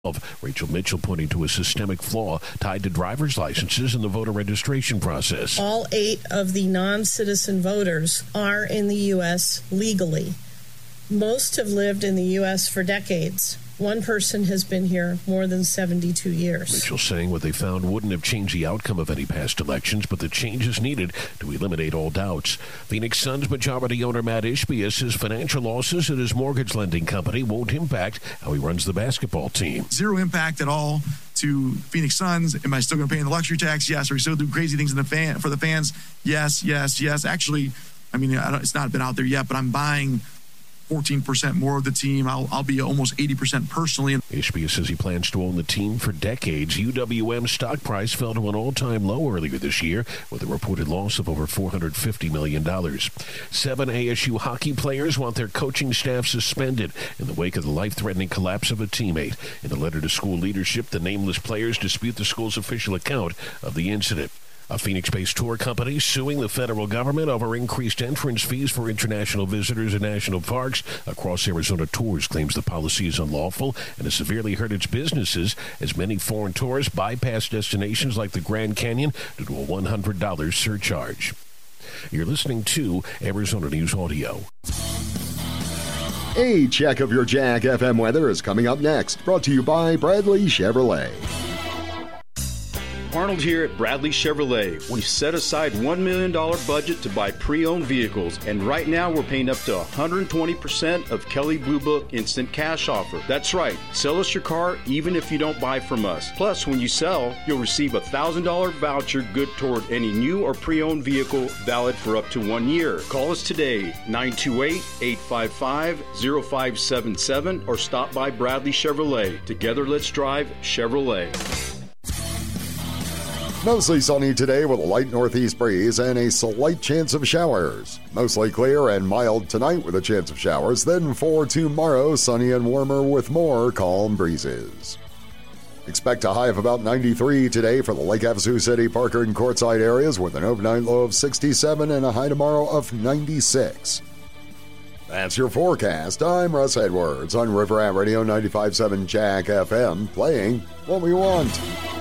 Rachel Mitchell pointing to a systemic flaw tied to driver's licenses in the voter registration process. All 8 of the non-citizen voters are in the U.S. legally. Most have lived in the U.S. for decades. One person has been here more than 72 years. Mitchell saying what they found wouldn't have changed the outcome of any past elections, but the change is needed to eliminate all doubts. Phoenix Suns majority owner Matt Ishbia says financial losses at his mortgage lending company won't impact how he runs the basketball team. Zero impact at all to Phoenix Suns. Am I still going to pay in the luxury tax? Yes. Are we still doing crazy things for the fans? Yes. Actually, I mean, it's not been out there yet, but I'm buying 14% more of the team. I'll be almost 80% personally. Ishbia says he plans to own the team for decades. UWM's stock price fell to an all-time low earlier this year with a reported loss of over $450 million. 7 ASU hockey players want their coaching staff suspended in the wake of the life-threatening collapse of a teammate. In a letter to school leadership, the nameless players dispute the school's official account of the incident. A Phoenix-based tour company suing the federal government over increased entrance fees for international visitors in national parks across Arizona Tours claims the policy is unlawful and has severely hurt its businesses as many foreign tourists bypass destinations like the Grand Canyon due to a $100 surcharge. You're listening to Arizona News Audio. A check of your Jack FM weather is coming up next, brought to you by Bradley Chevrolet. Arnold here at Bradley Chevrolet. We've set aside $1 million budget to buy pre-owned vehicles, and right now we're paying up to 120% of Kelley Blue Book Instant Cash offer. That's right. Sell us your car even if you don't buy from us. Plus, when you sell, you'll receive a $1,000 voucher good toward any new or pre-owned vehicle valid for up to 1 year. Call us today, 928-855-0577, or stop by Bradley Chevrolet. Together, let's drive Chevrolet. Mostly sunny today with a light northeast breeze and a slight chance of showers. Mostly clear and mild tonight with a chance of showers. Then for tomorrow, sunny and warmer with more calm breezes. Expect a high of about 93 today for the Lake Havasu City, Parker, and Quartzsite areas with an overnight low of 67 and a high tomorrow of 96. That's your forecast. I'm Russ Edwards on River Rat Radio 95.7 Jack FM, playing what we want.